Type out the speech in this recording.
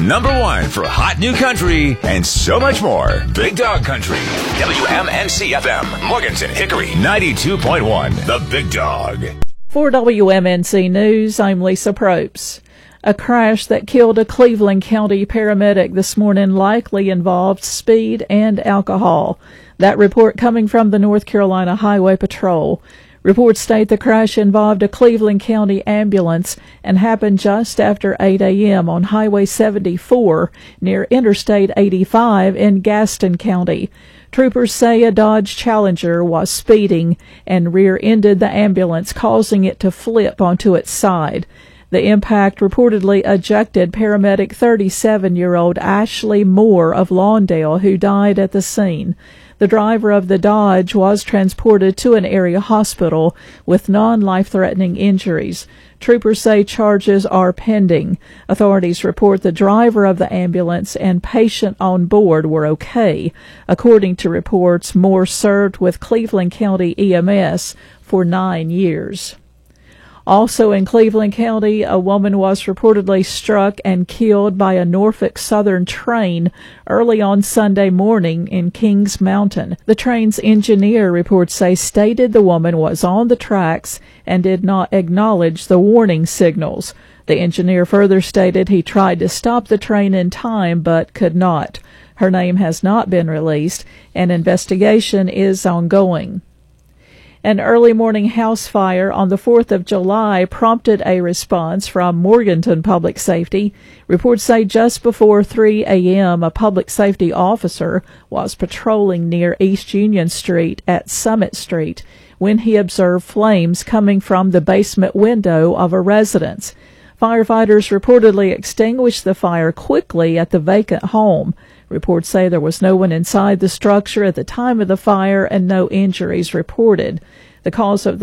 #1 for hot new country and so much more. Big Dog Country. WMNC FM. Morganton Hickory 92.1. The Big Dog. For WMNC News, I'm Lisa Probst. A crash that killed a Cleveland County paramedic this morning likely involved speed and alcohol. That report coming from the North Carolina Highway Patrol. Reports state the crash involved a Cleveland County ambulance and happened just after 8 a.m. on Highway 74 near Interstate 85 in Gaston County. Troopers say a Dodge Challenger was speeding and rear-ended the ambulance, causing it to flip onto its side. The impact reportedly ejected paramedic 37-year-old Ashley Moore of Lawndale, who died at the scene. The driver of the Dodge was transported to an area hospital with non-life-threatening injuries. Troopers say charges are pending. Authorities report the driver of the ambulance and patient on board were okay. According to reports, Moore served with Cleveland County EMS for 9 years. Also in Cleveland County, a woman was reportedly struck and killed by a Norfolk Southern train early on Sunday morning in Kings Mountain. The train's engineer, reports say, stated the woman was on the tracks and did not acknowledge the warning signals. The engineer further stated he tried to stop the train in time but could not. Her name has not been released. An investigation is ongoing. An early morning house fire on the 4th of July prompted a response from Morganton Public Safety. Reports say just before 3 a.m., a public safety officer was patrolling near East Union Street at Summit Street when he observed flames coming from the basement window of a residence. Firefighters reportedly extinguished the fire quickly at the vacant home. Reports say there was no one inside the structure at the time of the fire and no injuries reported. The cause of the